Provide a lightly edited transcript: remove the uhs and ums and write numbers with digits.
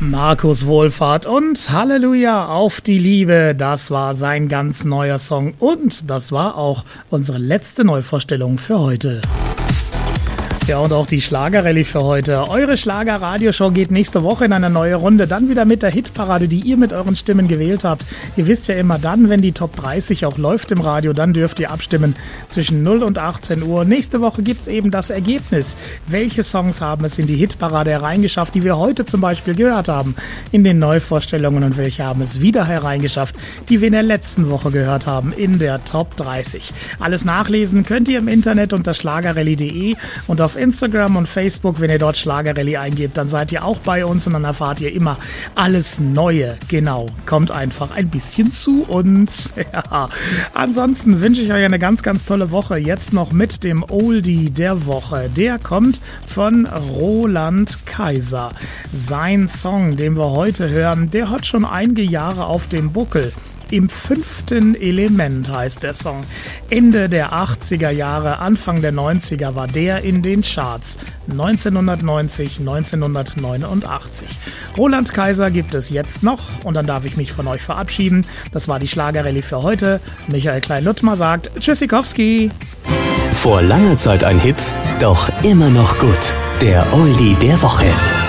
Markus Wohlfahrt und Halleluja auf die Liebe, das war sein ganz neuer Song und das war auch unsere letzte Neuvorstellung für heute. Ja, und auch die Schlagerrallye für heute. Eure Schlager-Radioshow geht nächste Woche in eine neue Runde. Dann wieder mit der Hitparade, die ihr mit euren Stimmen gewählt habt. Ihr wisst ja immer dann, wenn die Top 30 auch läuft im Radio, dann dürft ihr abstimmen zwischen 0 und 18 Uhr. Nächste Woche gibt's eben das Ergebnis. Welche Songs haben es in die Hitparade hereingeschafft, die wir heute zum Beispiel gehört haben in den Neuvorstellungen und welche haben es wieder hereingeschafft, die wir in der letzten Woche gehört haben in der Top 30. Alles nachlesen könnt ihr im Internet unter schlagerrallye.de und auf Instagram und Facebook, wenn ihr dort Schlagerrallye eingebt, dann seid ihr auch bei uns und dann erfahrt ihr immer alles Neue. Genau, kommt einfach ein bisschen zu uns. Ja. Ansonsten wünsche ich euch eine ganz, ganz tolle Woche. Jetzt noch mit dem Oldie der Woche. Der kommt von Roland Kaiser. Sein Song, den wir heute hören, der hat schon einige Jahre auf dem Buckel. Im 5. Element heißt der Song. Ende der 80er Jahre, Anfang der 90er war der in den Charts. 1990, 1989. Roland Kaiser gibt es jetzt noch und dann darf ich mich von euch verabschieden. Das war die Schlagerrallye für heute. Michael Klein-Luttmer sagt Tschüssikowski. Vor langer Zeit ein Hit, doch immer noch gut. Der Oldie der Woche.